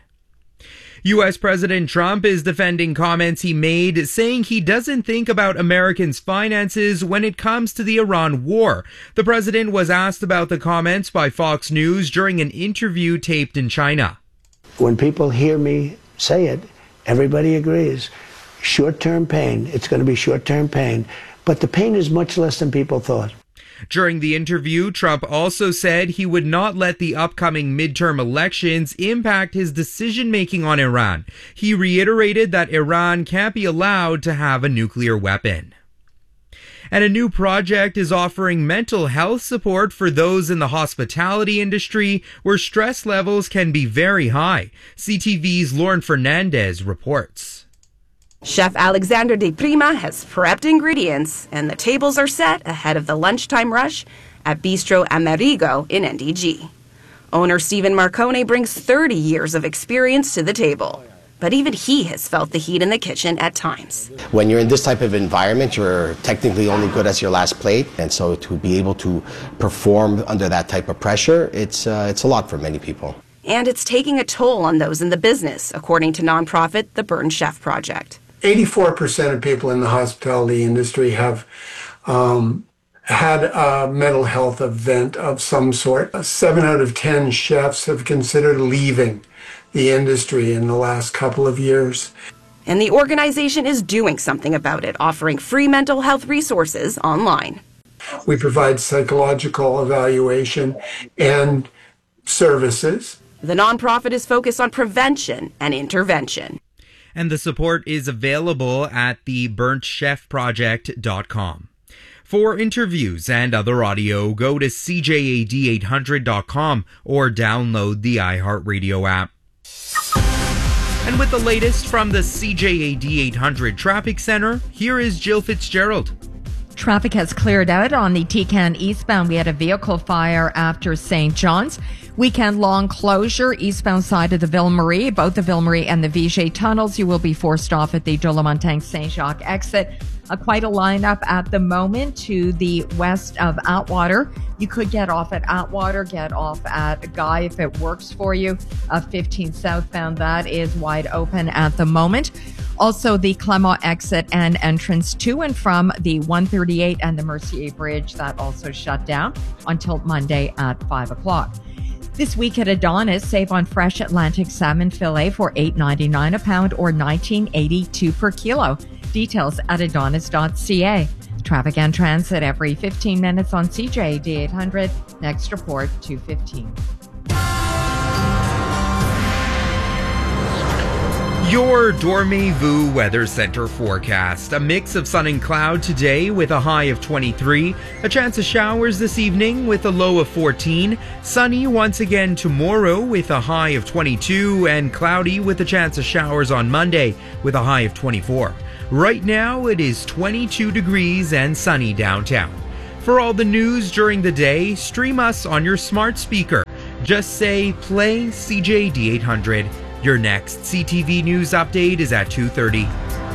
U S President Trump is defending comments he made, saying he doesn't think about Americans' finances when it comes to the Iran war. The president was asked about the comments by Fox News during an interview taped in China. When people hear me say it, everybody agrees. Short-term pain. It's going to be short-term pain. But the pain is much less than people thought. During the interview, Trump also said he would not let the upcoming midterm elections impact his decision-making on Iran. He reiterated that Iran can't be allowed to have a nuclear weapon. And a new project is offering mental health support for those in the hospitality industry where stress levels can be very high. C T V's Lauren Fernandez reports. Chef Alexander De Prima has prepped ingredients, and the tables are set ahead of the lunchtime rush at Bistro Amerigo in N D G. Owner Stephen Marcone brings thirty years of experience to the table, but even he has felt the heat in the kitchen at times. When you're in this type of environment, you're technically only good as your last plate, and so to be able to perform under that type of pressure, it's uh, it's a lot for many people. And it's taking a toll on those in the business, according to nonprofit The Burn Chef Project. eighty-four percent of people in the hospitality industry have um, had a mental health event of some sort. Seven out of ten chefs have considered leaving the industry in the last couple of years. And the organization is doing something about it, offering free mental health resources online. We provide psychological evaluation and services. The nonprofit is focused on prevention and intervention. And the support is available at the burnt chef project dot com. For interviews and other audio, go to C J A D eight hundred dot com or download the iHeartRadio app. And with the latest from the C J A D eight hundred Traffic Center, here is Jill Fitzgerald. Traffic has cleared out on the T C A N eastbound. We had a vehicle fire after Saint John's. Weekend-long closure, eastbound side of the Ville-Marie, both the Ville-Marie and the Viger tunnels. You will be forced off at the Dolomontagne-Saint-Jacques exit. Uh, quite a lineup at the moment to the west of Atwater. You could get off at Atwater, get off at Guy if it works for you. Uh, fifteen southbound, that is wide open at the moment. Also, the Clermont exit and entrance to and from the one thirty-eight and the Mercier Bridge, that also shut down until Monday at five o'clock. This week at Adonis, save on fresh Atlantic salmon fillet for eight ninety-nine a pound or nineteen eighty-two per kilo. Details at adonis dot c a. Traffic and transit every fifteen minutes on C J A D eight hundred. Next report, two fifteen. Your Dormez-vous Weather Center forecast. A mix of sun and cloud today with a high of twenty-three. A chance of showers this evening with a low of fourteen. Sunny once again tomorrow with a high of twenty-two. And cloudy with a chance of showers on Monday with a high of twenty-four. Right now it is twenty-two degrees and sunny downtown. For all the news during the day, stream us on your smart speaker. Just say play C J A D eight hundred. Your next C T V News update is at two thirty.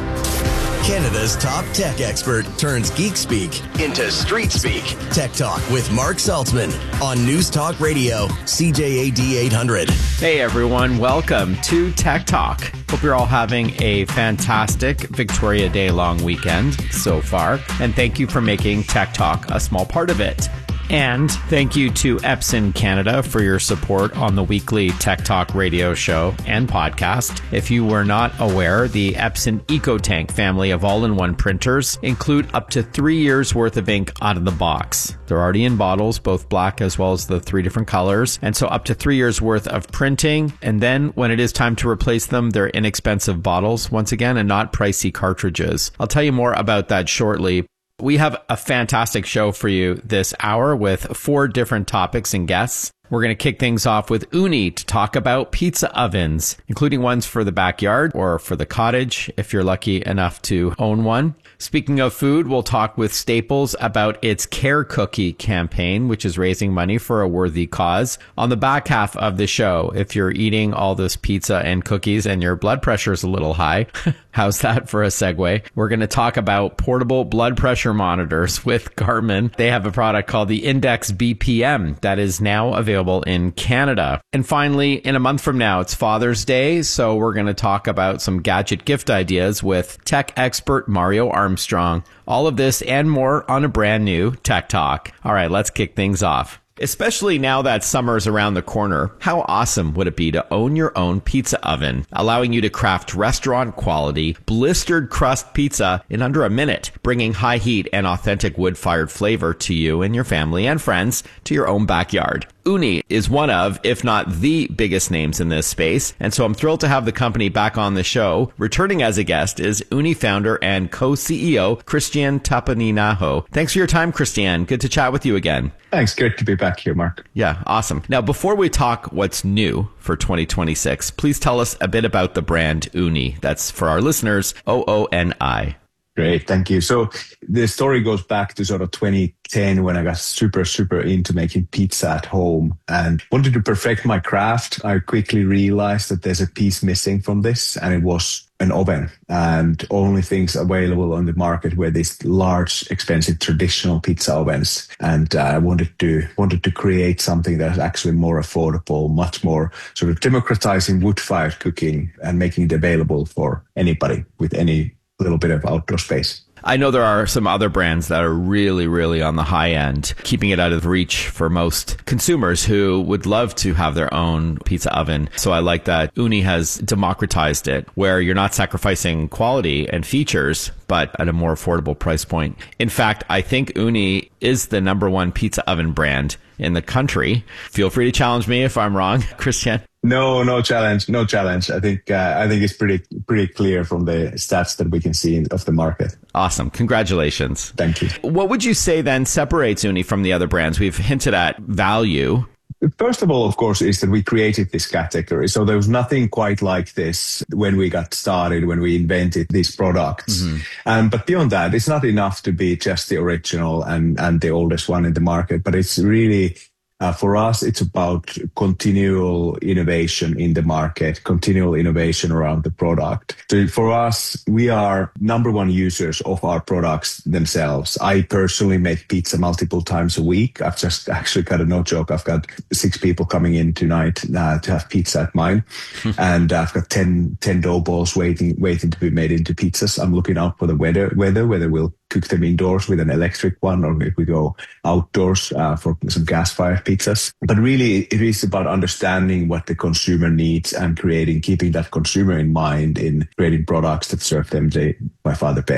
Canada's top tech expert turns geek speak into street speak. Tech Talk with Mark Saltzman on News Talk Radio, C J A D eight hundred. Hey everyone, welcome to Tech Talk. Hope you're all having a fantastic Victoria Day long weekend so far, and thank you for making Tech Talk a small part of it. And thank you to Epson Canada for your support on the weekly Tech Talk radio show and podcast. If you were not aware, the Epson EcoTank family of all-in-one printers include up to three years worth of ink out of the box. They're already in bottles, both black as well as the three different colors. And so up to three years worth of printing. And then when it is time to replace them, they're inexpensive bottles once again and not pricey cartridges. I'll tell you more about that shortly. We have a fantastic show for you this hour with four different topics and guests. We're going to kick things off with Ooni to talk about pizza ovens, including ones for the backyard or for the cottage, if you're lucky enough to own one. Speaking of food, we'll talk with Staples about its Care Cookie campaign, which is raising money for a worthy cause. On the back half of the show, if you're eating all this pizza and cookies and your blood pressure is a little high, how's that for a segue? We're going to talk about portable blood pressure monitors with Garmin. They have a product called the Index B P M that is now available in Canada. And finally, in a month from now, it's Father's Day, so we're going to talk about some gadget gift ideas with tech expert Mario Armstrong. All of this and more on a brand new Tech Talk. All right, let's kick things off. Especially now that summer's around the corner, how awesome would it be to own your own pizza oven, allowing you to craft restaurant quality, blistered crust pizza in under a minute, bringing high heat and authentic wood-fired flavor to you and your family and friends to your own backyard. Ooni is one of, if not the biggest names in this space, and so I'm thrilled to have the company back on the show. Returning as a guest is Ooni founder and co-C E O Christian Tapaninaho. Thanks for your time, Christian. Good to chat with you again. Thanks. Great to be back here, Mark. Yeah, awesome. Now, before we talk what's new for twenty twenty-six, please tell us a bit about the brand Ooni. That's for our listeners, O O N I. Great, thank you. So the story goes back to sort of twenty ten when I got super, super into making pizza at home and wanted to perfect my craft. I quickly realized that there's a piece missing from this, and it was an oven. And only things available on the market were these large, expensive, traditional pizza ovens. And uh, I wanted to wanted to create something that's actually more affordable, much more sort of democratizing wood-fired cooking and making it available for anybody with any little bit of outdoor space. I know there are some other brands that are really, really on the high end, keeping it out of reach for most consumers who would love to have their own pizza oven. So I like that Ooni has democratized it, where you're not sacrificing quality and features, but at a more affordable price point. In fact, I think Ooni is the number one pizza oven brand in the country. Feel free to challenge me if I'm wrong, Christian. No, no challenge, no challenge. I think uh, I think it's pretty pretty clear from the stats that we can see in, of the market. Awesome, congratulations. Thank you. What would you say then separates Ooni from the other brands? We've hinted at value. First of all, of course, is that we created this category. So there was nothing quite like this when we got started, when we invented these products. Mm-hmm. Um, but beyond that, it's not enough to be just the original and, and the oldest one in the market, but it's really Uh, for us, it's about continual innovation in the market, continual innovation around the product. So for us, we are number one users of our products themselves. I personally make pizza multiple times a week. I've just actually got a no joke. I've got six people coming in tonight uh, to have pizza at mine. And I've got ten, ten dough balls waiting, waiting to be made into pizzas. I'm looking out for the weather, weather, whether we'll cook them indoors with an electric one or if we go outdoors uh, for some gas-fired pizzas. But really, it is about understanding what the consumer needs and creating, keeping that consumer in mind in creating products that serve them the, by far the best.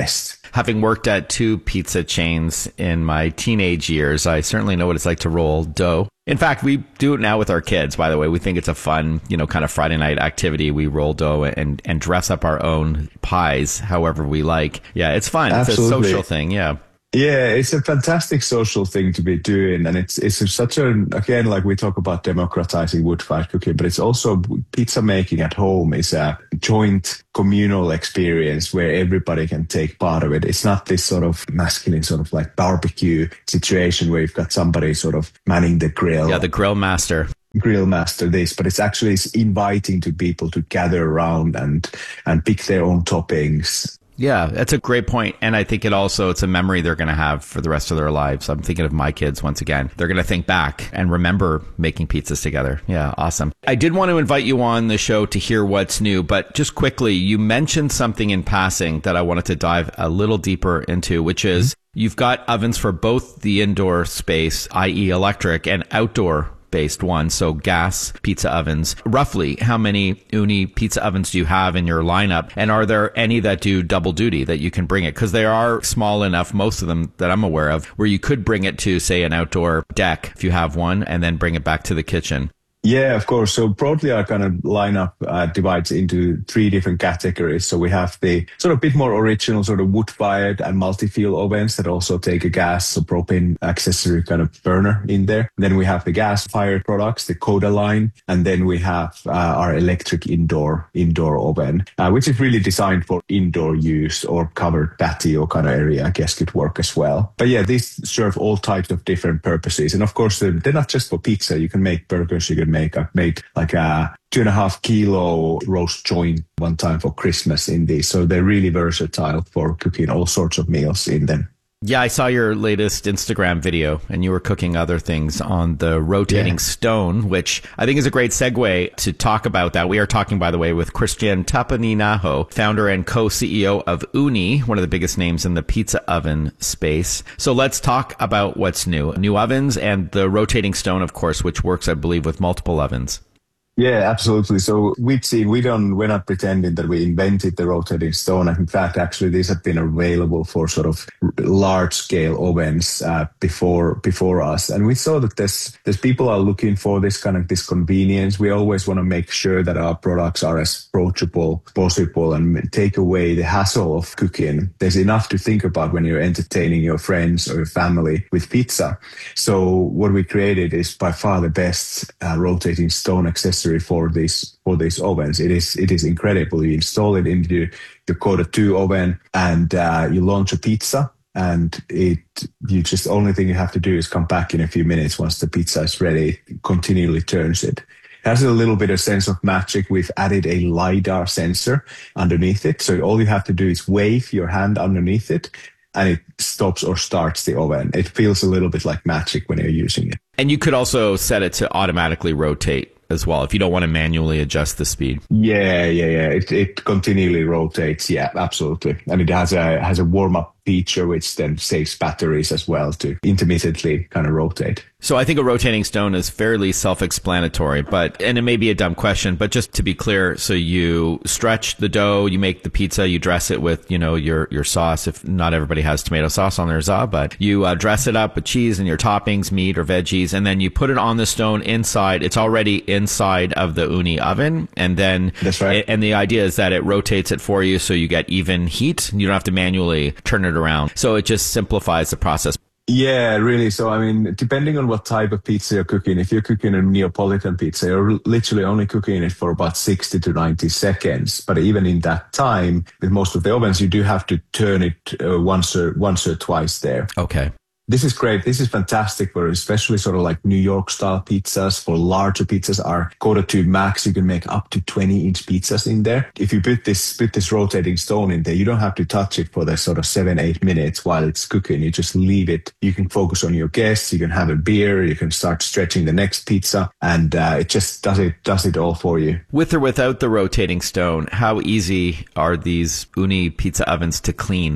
having worked at two pizza chains in my teenage years, I certainly know what it's like to roll dough. In fact, we do it now with our kids, by the way. We think it's a fun, you know, kind of Friday night activity. We roll dough and, and dress up our own pies however we like. Yeah, it's fun. Absolutely. It's a social thing. Yeah. Yeah, it's a fantastic social thing to be doing. And it's it's such a, again, like we talk about democratizing wood-fired cooking, but it's also pizza making at home is a joint communal experience where everybody can take part of it. It's not this sort of masculine sort of like barbecue situation where you've got somebody sort of manning the grill. Yeah, the grill master. grill master this, but it's actually inviting to people to gather around and and pick their own toppings. Yeah, that's a great point. And I think it also, it's a memory they're going to have for the rest of their lives. I'm thinking of my kids once again. They're going to think back and remember making pizzas together. Yeah, awesome. I did want to invite you on the show to hear what's new, but just quickly, you mentioned something in passing that I wanted to dive a little deeper into, which is you've got ovens for both the indoor space, that is electric, and outdoor based one, so gas pizza ovens. Roughly, how many Uni pizza ovens do you have in your lineup? And are there any that do double duty that you can bring it? Because they are small enough, most of them that I'm aware of, where you could bring it to, say, an outdoor deck if you have one, and then bring it back to the kitchen. Yeah, of course. So broadly, our kind of lineup uh, divides into three different categories. So we have the sort of bit more original sort of wood-fired and multi-fuel ovens that also take a gas or propane accessory kind of burner in there. Then we have the gas-fired products, the Coda line, and then we have uh, our electric indoor indoor oven, uh, which is really designed for indoor use or covered patio kind of area. I guess could work as well. But yeah, these serve all types of different purposes. And of course, they're, they're not just for pizza. You can make burgers, you can make. I've made like a two and a half kilo roast joint one time for Christmas in these. So they're really versatile for cooking all sorts of meals in them. Yeah, I saw your latest Instagram video and you were cooking other things on the rotating yeah. stone, which I think is a great segue to talk about that. We are talking, by the way, with Christian Tapaninaho, founder and co-C E O of Uni, one of the biggest names in the pizza oven space. So let's talk about what's new. New ovens and the rotating stone, of course, which works, I believe, with multiple ovens. Yeah, absolutely. So we've seen, we don't, we're not pretending that we invented the rotating stone. In fact, actually, these have been available for sort of large scale ovens uh, before before us. And we saw that there's, there's people are looking for this kind of this convenience. We always want to make sure that our products are as approachable as possible and take away the hassle of cooking. There's enough to think about when you're entertaining your friends or your family with pizza. So what we created is by far the best uh, rotating stone accessory for these for these ovens. It is it is incredible. You install it into the Coda two oven and uh, you launch a pizza, and it you just only thing you have to do is come back in a few minutes once the pizza is ready. It continually turns it. It has a little bit of sense of magic. We've added a LiDAR sensor underneath it, so all you have to do is wave your hand underneath it, and it stops or starts the oven. It feels a little bit like magic when you're using it. And you could also set it to automatically rotate as well, if you don't want to manually adjust the speed. Yeah, yeah, yeah. It it continually rotates. Yeah, absolutely. And it has a has a warm up feature which then saves batteries as well to intermittently kind of rotate. So I think a rotating stone is fairly self-explanatory, but, and it may be a dumb question, but just to be clear, so you stretch the dough, you make the pizza, you dress it with, you know, your, your sauce, if not everybody has tomato sauce on their za, but you uh, dress it up with cheese and your toppings, meat or veggies, and then you put it on the stone inside. It's already inside of the Uni oven. And then, that's right. And the idea is that it rotates it for you so you get even heat. You don't have to manually turn it around. So it just simplifies the process. Yeah, really. So, I mean, depending on what type of pizza you're cooking, if you're cooking a Neapolitan pizza, you're literally only cooking it for about sixty to ninety seconds. But even in that time, with most of the ovens, you do have to turn it uh, once or once or twice there. Okay. This is great. This is fantastic for especially sort of like New York style pizzas. For larger pizzas, our Coda two Max, you can make up to twenty inch pizzas in there. If you put this, put this rotating stone in there, you don't have to touch it for the sort of seven, eight minutes while it's cooking. You just leave it. You can focus on your guests. You can have a beer. You can start stretching the next pizza, and uh, it just does it, does it all for you. With or without the rotating stone, how easy are these Uni pizza ovens to clean?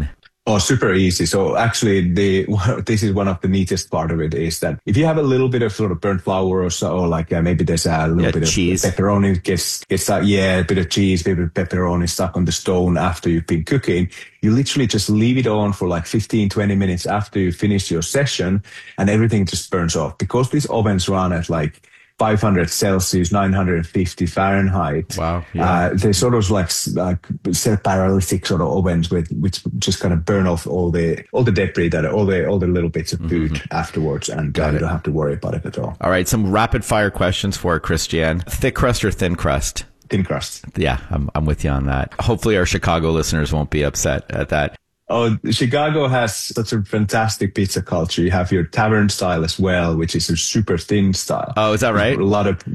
Oh, super easy. So actually, the this is one of the neatest part of it is that if you have a little bit of sort of burnt flour or so, or like uh, maybe there's a little yeah, bit cheese. of pepperoni gets gets uh, yeah, a bit of cheese, maybe pepperoni stuck on the stone after you've been cooking. You literally just leave it on for like fifteen, twenty minutes after you finish your session, and everything just burns off because these ovens run at like five hundred Celsius, nine hundred fifty Fahrenheit. Wow. Yeah. Uh, they're sort of like, like self-paralytic sort of ovens with, which just kind of burn off all the, all the debris that, all the, all the little bits of food mm-hmm. afterwards. And uh, you don't have to worry about it at all. All right. Some rapid fire questions for Christian. Thick crust or thin crust? Thin crust. Yeah. I'm, I'm with you on that. Hopefully our Chicago listeners won't be upset at that. Oh, Chicago has such a fantastic pizza culture. You have your tavern style as well, which is a super thin style. Oh, is that right? A lot of